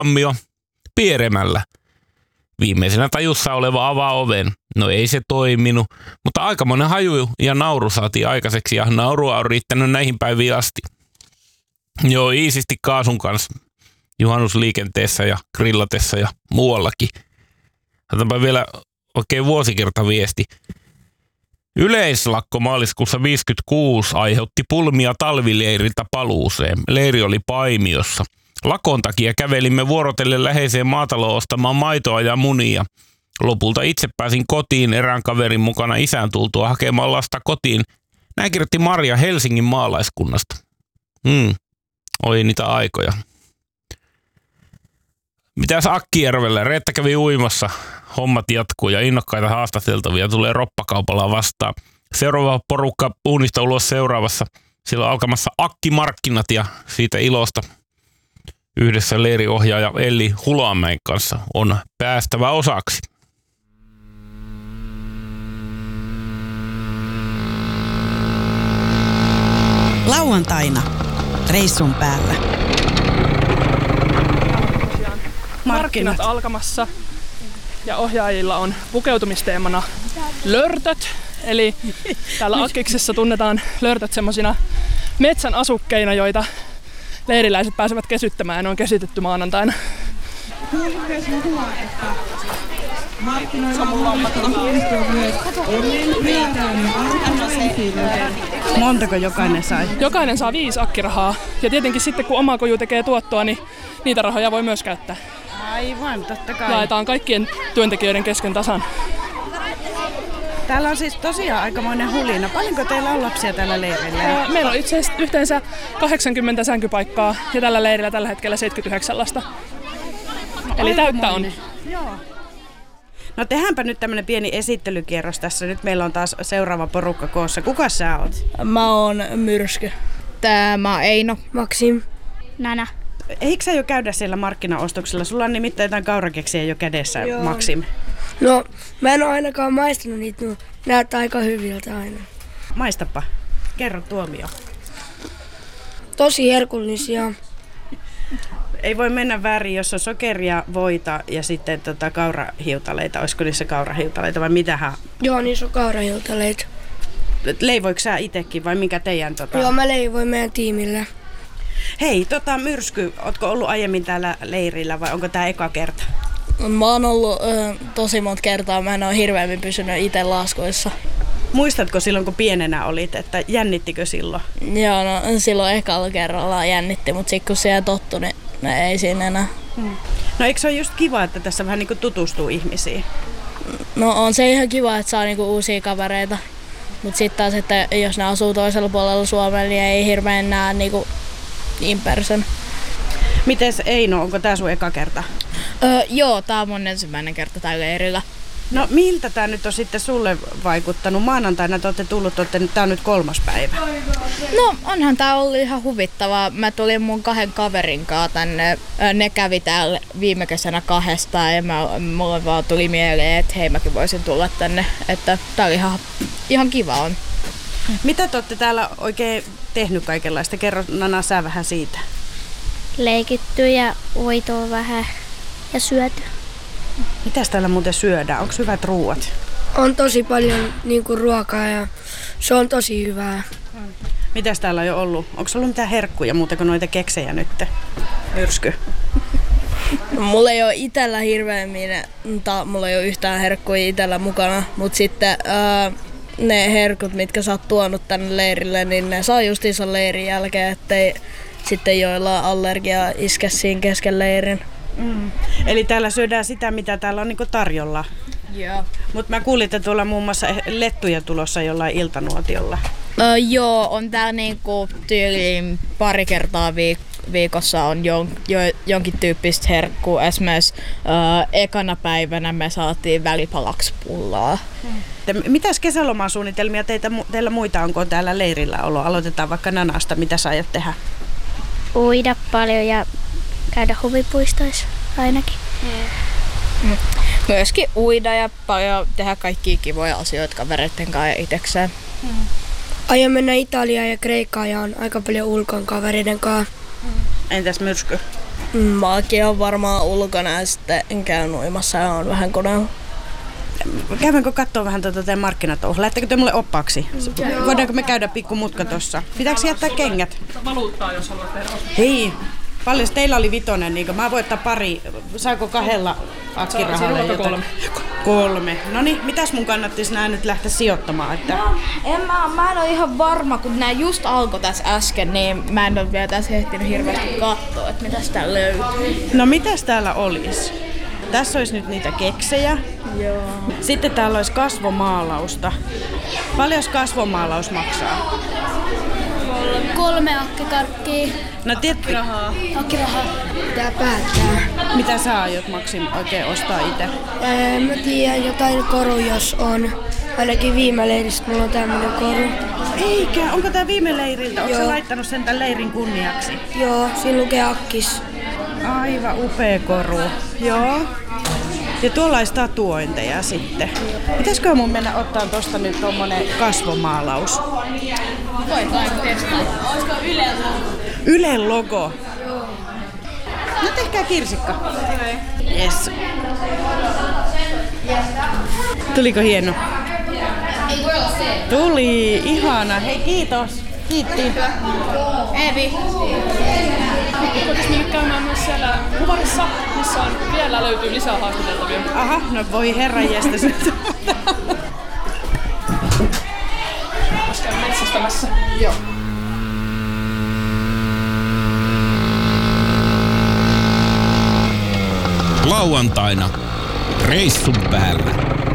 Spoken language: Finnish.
kammio pieremällä. Viimeisenä tajussa oleva avaa oven. No ei se toiminut, mutta aikamoinen haju ja nauru saatiin aikaiseksi ja naurua on riittänyt näihin päiviin asti. Joo, iisisti kaasun kanssa juhannusliikenteessä ja grillatessa ja muuallakin. Otetaanpa vielä oikein vuosikertaviesti. Yleislakko maaliskuussa 1956 aiheutti pulmia talvileiriltä paluuseen. Leiri oli Paimiossa. Lakon takia kävelimme vuorotellen läheiseen maataloon ostamaan maitoa ja munia. Lopulta itse pääsin kotiin erään kaverin mukana isän tultua hakemaan lasta kotiin. Näin kirjoitti Marja Helsingin maalaiskunnasta. Oli niitä aikoja. Mitäs Akkijärvellä? Reetta kävi uimassa. Hommat jatkuu ja innokkaita haastateltavia tulee roppakaupalla vastaan. Seuraava porukka uunista ulos seuraavassa. Siellä on alkamassa Akkimarkkinat ja siitä ilosta yhdessä leiriohjaaja Elli Hulamäen kanssa on päästävä osaksi. Lauantaina reissun päällä. Markkinat alkamassa ja ohjaajilla on pukeutumisteemana lörtöt. Eli täällä Akkiksessa tunnetaan lörtöt semmosina metsän asukkeina, joita leiriläiset pääsevät kesyttämään ja ne on kesytetty maanantaina. Montako jokainen sai? Jokainen saa 5 akkirahaa. Ja tietenkin sitten kun oma koju tekee tuottoa, niin niitä rahoja voi myös käyttää. Aivan, totta kai. Jaetaan kaikkien työntekijöiden kesken tasan. Täällä on siis tosiaan aikamoinen hulina. Paljonko teillä on lapsia tällä leirillä? Meillä on itse asiassa yhteensä 80 sänkypaikkaa ja tällä leirillä tällä hetkellä 79 lasta. Eli täyttä on. Joo. No tehdäänpä nyt tämmönen pieni esittelykierros tässä. Nyt meillä on taas seuraava porukka koossa. Kuka sä oot? Mä oon Myrsky. Mä oon Eino. Maksim. Nana. Eikö sä jo käydä siellä markkinaostoksilla? Sulla on nimittäin jotain kaurakeksiä jo kädessä, joo. Maksim. No, mä en oo ainakaan maistanut niitä, no näyttää aika hyviltä aina. Maistapa. Kerro tuomio. Tosi herkullisia. Ei voi mennä väärin, jos on sokeria, voita ja sitten kaurahiutaleita. Olisiko niissä kaurahiutaleita vai mitähän? Joo, niissä on kaurahiutaleita. Leivoiko sä itekin vai mikä teidän? Joo, mä leivoin meidän tiimille. Hei, Myrsky, ootko ollut aiemmin täällä leirillä vai onko tää eka kerta? Mä oon ollut tosi monta kertaa, mä en oo hirveämmin pysynyt itse laskuissa. Muistatko silloin, kun pienenä olit, että jännittikö silloin? Joo, no silloin ekalla kerralla jännitti, mutta sitten kun siellä tottui, niin ei siinä enää. No eikö se ole just kiva, että tässä vähän niinku tutustuu ihmisiin? No on se ihan kiva, että saa niinku uusia kavereita. Mutta sitten taas, että jos ne asuu toisella puolella Suomella, niin ei hirveän näe niinku in person. Mites Eino, onko tää sun eka kerta? Joo, tää on mun ensimmäinen kerta täällä leirillä. No miltä tää nyt on sitten sulle vaikuttanut? Maanantaina te olette tullut, tää on nyt 3. päivä. No onhan tää ollut ihan huvittavaa. Mä tulin mun 2 kaverin kanssa tänne. Ne kävi täällä viime kesänä 2 ja mulle vaan tuli mieleen, että hei mäkin voisin tulla tänne. Että tää oli ihan kiva on. Mitä te olette täällä oikein tehnyt kaikenlaista? Kerro Nana sä vähän siitä. Leikitty ja uitoa vähän ja syöty. Mitäs täällä muuten syödään? Onko hyvät ruuat? On tosi paljon niinku ruokaa ja se on tosi hyvää. Mitäs täällä on jo ollut? Onko ollut mitään herkkuja muuta kuin noita keksejä nyt? Myrsky. No, mulla ei ole itellä mulla ei ole yhtään herkkuja itellä mukana, mutta sitten ne herkut, mitkä sä oot tuonut tänne leirille, niin ne saa justiinsa leirin jälkeen, ettei sitten joilla on allergia iske siinä kesken leirin. Eli täällä syödään sitä, mitä täällä on niinku tarjolla. Joo. Mutta mä kuulin, että tuolla muun muassa lettuja tulossa jollain iltanuotiolla. Joo, on täällä niinku tyyliin 2 kertaa viikossa on jonkin tyyppistä herkkua. Esimerkiksi ekana päivänä me saatiin välipalaksi pullaa. Mitäs kesälomasuunnitelmia teillä muita onko täällä leirillä ollut? Aloitetaan vaikka Nanasta. Mitä sä aiot tehdä? Uida paljon ja käydä huvipuistoissa ainakin. Myöskin uida ja paljon tehdä kaikkia kivoja asioita kavereiden kanssa ja itsekseen. Aion mennä Italiaan ja Kreikkaan ja on aika paljon ulkon kavereiden kanssa. Entäs Myrsky? Mäkin on varmaan ulkona ja sitten käyn uimassa ja on vähän koneella. Käydäänkö katsoa vähän teidän markkinatouhua? Lähettekö te mulle oppaaksi? Voidaanko me käydä pikku mutka tossa? Pitääkö jättää kengät? Valuuttaa, jos haluat tehdä ostaa. Hei, paljon teillä oli 5, niin mä voin ottaa pari. Saako 2 akkirahalla jotain? 3. Noniin, mitäs mun kannattaisi nää nyt lähteä sijoittamaan? Että... Mä en ole ihan varma, kun nää just alkoi tässä äsken, niin mä en ole vielä tässä ehtinyt hirveästi katsoa, että mitäs täällä löytyy. No mitäs täällä olisi? Tässä olisi nyt niitä keksejä. Joo. Sitten täällä olisi kasvomaalausta. Paljon kasvomaalaus maksaa? 3 akkikarkkia. No tiedätkö, Akkirahaa. Pitää päättää. mitä sä aiot Maksim oikein ostaa itse? Mä tiedän jotain koru, jos on. Ainakin viime leiristä mulla on tämmönen koru. Eikä, onko tää viime leiriltä? Onko Joo. sä laittanut sen tän leirin kunniaksi? Joo, siinä lukee akkis. Aivan upea koru. Joo. Ja tuolla olisi tatuointeja sitten. Pitäisikö mun mennä ottaa tosta nyt tommonen kasvomaalaus? Voitaan testaa. Olisiko Ylen logo? Ylen logo? Joo. No tehkää kirsikka. Yes. Tuliko hieno? Ei voi olla se. Tuli, ihana. Hei, kiitos. Kiitti. Eevi. Voitaisiin mennä käymään myös siellä Huvarissa, missä on vielä löytyy lisää haastateltavia. Aha, no voi herran jästäs. Voisi käydä metsästämässä. Joo. Lauantaina reissun päällä.